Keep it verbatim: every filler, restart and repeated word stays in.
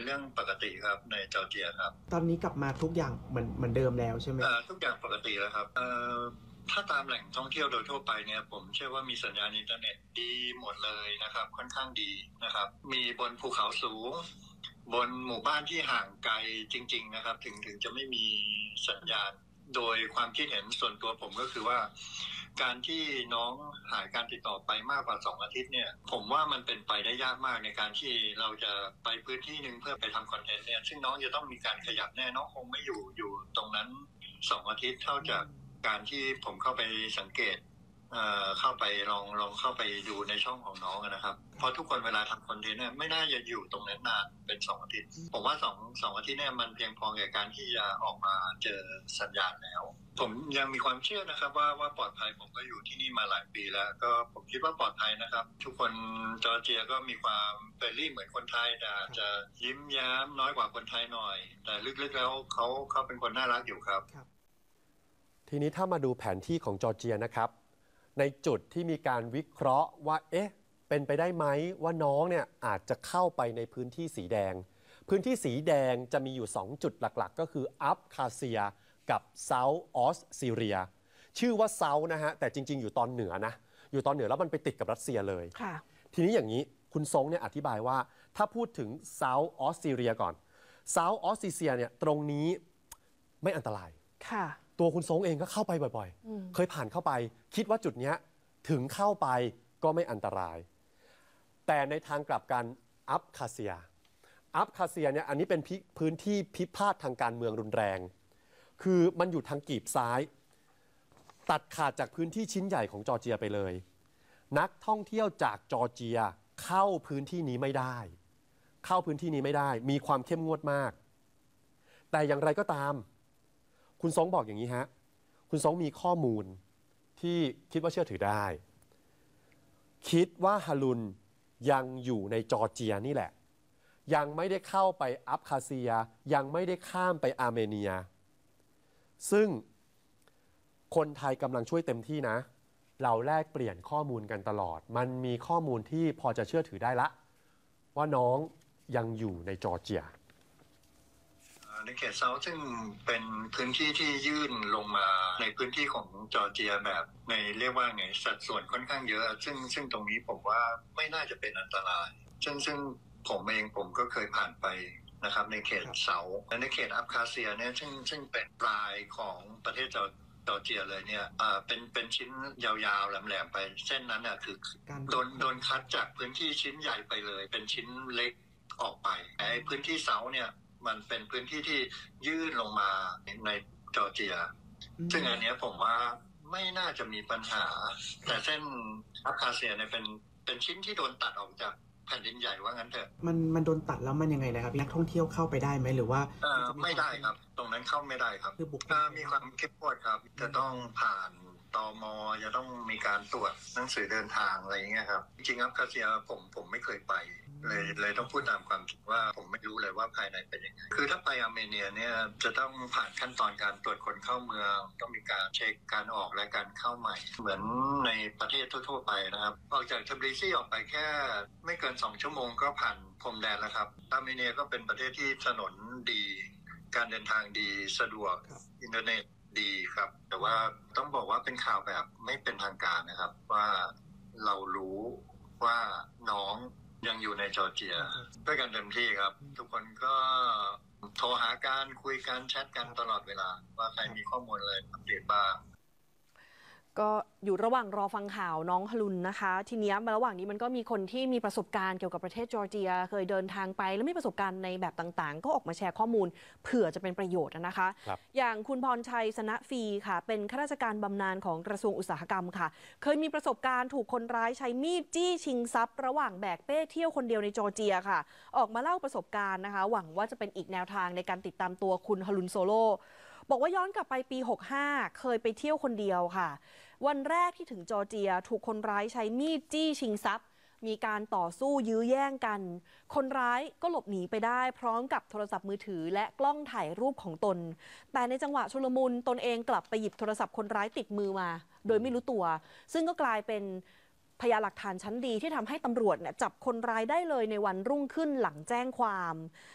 เรื่องปกติครับในจอร์เจียครับตอนนี้กลับมาทุกอย่างเหมือนเหมือนเดิมแล้วใช่ไหมทุกอย่างปกติแล้วครับถ้าตามแหล่งท่องเที่ยวโดยทั่วไปเนี่ยผมเชื่อว่ามีสัญญาณอินเทอร์เน็ตดีหมดเลยนะครับค่อนข้างดีนะครับมีบนภูเขาสูงบนหมู่บ้านที่ห่างไกลจริงๆนะครับถึงถึงจะไม่มีสัญญาณโดยความคิดเห็นส่วนตัวผมก็คือว่าการที่น้องหายการติดต่อไปมากกว่าสองอาทิตย์เนี่ยผมว่ามันเป็นไปได้ยากมากในการที่เราจะไปพื้นที่หนึ่งเพื่อไปทำคอนเทนต์เนี่ยซึ่งน้องจะต้องมีการขยับแน่น้องคงไม่อยู่อยู่ตรงนั้นสองอาทิตย์เท่าจากการที่ผมเข้าไปสังเกตเอ่อเข้าไปลองลองเข้าไปดูในช่องของน้องนะครับเพราะทุกคนเวลาทำคอนเทนต์เนี่ยไม่น่าจะอยู่ตรงนั้นนานเป็นสองอาทิตย์ผมว่าสองสองอาทิตย์เนี่ยมันเพียงพอแก่การที่จะออกมาเจอสัญญาณแล้วผมยังมีความเชื่อนะครับว่าว่าปลอดภัยผมก็อยู่ที่นี่มาหลายปีแล้วก็ผมคิดว่าปลอดภัยนะครับทุกคนจอร์เจียก็มีความเฟรนลี่เหมือนคนไทยแต่อาจจะยิ้มแย้มน้อยกว่าคนไทยหน่อยแต่ลึกๆแล้วเขาเขาเป็นคนน่ารักอยู่ครับทีนี้ถ้ามาดูแผนที่ของจอร์เจียนะครับในจุดที่มีการวิเคราะห์ว่าเอ๊ะเป็นไปได้ไหมว่าน้องเนี่ยอาจจะเข้าไปในพื้นที่สีแดงพื้นที่สีแดงจะมีอยู่สองจุดหลักๆก็คืออัฟคาเซียกับเซาท์ออสซีเรียชื่อว่าเซาท์นะฮะแต่จริงๆอยู่ตอนเหนือนะอยู่ตอนเหนือแล้วมันไปติดกับรัสเซียเลยทีนี้อย่างนี้คุณซงเนี่ยอธิบายว่าถ้าพูดถึงเซาท์ออสซีเรียก่อนเซาท์ออสซีเรียเนี่ยตรงนี้ไม่อันตรายตัวคุณซงเองก็เข้าไปบ่อยๆเคยผ่านเข้าไปคิดว่าจุดนี้ถึงเข้าไปก็ไม่อันตรายแต่ในทางกลับกันอัฟคาเซียอัฟคาเซียเนี่ยอันนี้เป็นพื้นที่พิพาททางการเมืองรุนแรงคือมันอยู่ทางกีบซ้ายตัดขาดจากพื้นที่ชิ้นใหญ่ของจอร์เจียไปเลยนักท่องเที่ยวจากจอร์เจียเข้าพื้นที่นี้ไม่ได้เข้าพื้นที่นี้ไม่ได้มีความเข้มงวดมากแต่อย่างไรก็ตามคุณซงบอกอย่างนี้ฮะคุณซงมีข้อมูลที่คิดว่าเชื่อถือได้คิดว่าฮารุนยังอยู่ในจอร์เจียนี่แหละยังไม่ได้เข้าไปอัฟคาเซียยังไม่ได้ข้ามไปอาร์เมเนียซึ่งคนไทยกำลังช่วยเต็มที่นะเราแลกเปลี่ยนข้อมูลกันตลอดมันมีข้อมูลที่พอจะเชื่อถือได้ละว่าน้องยังอยู่ในจอร์เจียในเขตเซาท์ซึ่งเป็นพื้นที่ที่ยื่นลงมาในพื้นที่ของจอร์เจียแบบในเรียกว่าไงสัดส่วนค่อนข้างเยอะซึ่งซึ่งตรงนี้ผมว่าไม่น่าจะเป็นอันตรายซึ่งซึ่งผมเองผมก็เคยผ่านไปนะครับในเขตเซาท์และในเขตอับคาเซียเนี่ยซึ่งซึ่งเป็นปลายของประเทศจอร์จอร์เจียเลยเนี่ยอ่าเป็นเป็นชิ้นยาวๆแหลมๆไปเส้นนั้นน่ะคือโดนโดนคัดจากพื้นที่ชิ้นใหญ่ไปเลยเป็นชิ้นเล็กออกไปไอ้พื้นที่เซาท์เนี่ยมันเป็นพื้นที่ที่ยื่นลงมาในจอร์เจียซึ่งอันนี้ผมว่าไม่น่าจะมีปัญหาแต่เส้นอับคาเซียเนี่ยเป็นเป็นชิ้นที่โดนตัดออกจากแผ่นดินใหญ่ว่างั้นเถอะมันมันโดนตัดแล้วมันยังไงนะครับนักท่องเที่ยวเข้าไปได้ไหมหรือว่าไม่ได้ครับตรงนั้นเข้าไม่ได้ครับคือบุคคลมีความเข้มงวดครับจะต้องผ่านตม.จะต้องมีการตรวจหนังสือเดินทางอะไรอย่างเงี้ยครับจริงๆอับคาเซียผมผมไม่เคยไปเลยเลยต้องพูดตามความจริงว่าผมไม่รู้เลยว่าภายในเป็นยังไงคือถ้าไปอาร์เมเนียเนี่ยจะต้องผ่านขั้นตอนการตรวจคนเข้าเมืองต้องมีการเช็คการออกและการเข้าใหม่เหมือนในประเทศทั่วๆไปนะครับออกจากทบิลิซีออกไปแค่ไม่เกินสองชั่วโมงก็ผ่านพรมแดนแล้วครับอาร์เมเนียก็เป็นประเทศที่ถนนดีการเดินทางดีสะดวกอินเทอร์เน็ตดีครับแต่ว่าต้องบอกว่าเป็นข่าวแบบไม่เป็นทางการนะครับว่าเรารู้ว่าน้องยังอยู่ในจอร์เจียด้วยกันเต็มที่ครับทุกคนก็โทรหาการคุยกันแชทกันตลอดเวลาว่าใครมีข้อมูลอะไรอัปเดตบ้างก็อยู่ระหว่างรอฟังข่าวน้องฮารุนนะคะทีนี้มาระหว่างนี้มันก็มีคนที่มีประสบการณ์เกี่ยวกับประเทศจอร์เจียเคยเดินทางไปแล้วมีประสบการณ์ในแบบต่างๆก็ออกมาแชร์ข้อมูลเผื่อจะเป็นประโยชน์นะคะอย่างคุณพรชัยสนะฟรีค่ะเป็นข้าราชการบำนาญของกระทรวงอุตสาหกรรมค่ะเคยมีประสบการณ์ถูกคนร้ายใช้มีดจี้ชิงทรัพย์ระหว่างแบกเป้เที่ยวคนเดียวในจอร์เจียค่ะออกมาเล่าประสบการณ์นะคะหวังว่าจะเป็นอีกแนวทางในการติดตามตัวคุณฮารุนโซโลบอกว่าย้อนกลับไปปีหกห้าเคยไปเที่ยวคนเดียวค่ะวันแรกที่ถึงจอร์เจียถูกคนร้ายใช้มีดจี้ชิงทรัพย์มีการต่อสู้ยื้อแย่งกันคนร้ายก็หลบหนีไปได้พร้อมกับโทรศัพท์มือถือและกล้องถ่ายรูปของตนแต่ในจังหวะชุลมุนตนเองกลับไปหยิบโทรศัพท์คนร้ายติดมือมาโดยไม่รู้ตัวซึ่งก็กลายเป็นพยานหลักฐานชั้นดีที่ทำให้ตำรวจเนี่ยจับคนร้ายได้เลยในวันรุ่งขึ้นหลังแจ้งความ